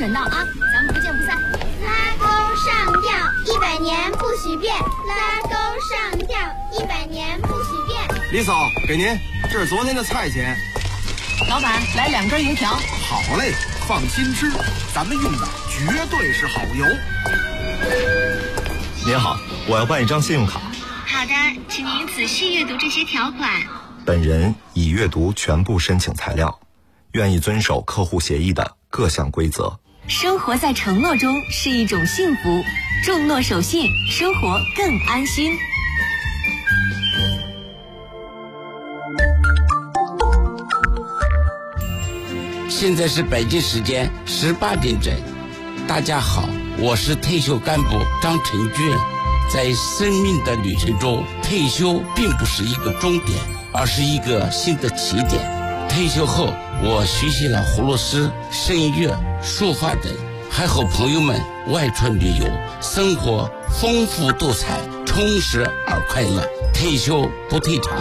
准到啊，咱们不见不散。 拉钩上吊，100年不许变。拉钩上吊，100年不许变。 李嫂，给您，这是昨天的菜钱。 老板，来2根油条。 好嘞，放心吃，咱们用的绝对是好油。 您好，我要办一张信用卡。 好的，请您仔细阅读这些条款。 本人已阅读全部申请材料，愿意遵守客户协议的各项规则。 生活在承诺中是一种幸福，重诺守信，生活更安心。 现在是北京时间18点整。大家好，我是退休干部张成俊。在生命的旅程中，退休并不是一个终点，而是一个新的起点。退休后，我学习了葫芦丝、声乐、书法等，还和朋友们外出旅游，生活丰富多彩，充实而快乐。退休不退场。